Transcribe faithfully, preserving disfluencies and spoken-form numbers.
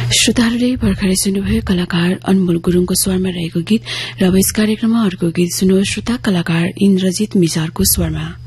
श्रोताहरूले भर्खरै सुन्नुभयो कलाकार अनमोल गुरूङको स्वरमा रहेको गीत र अब यस कार्यक्रममा अर्को गीत सुन्नुहोस् श्रोता कलाकार इन्द्रजित मिजारको स्वरमा।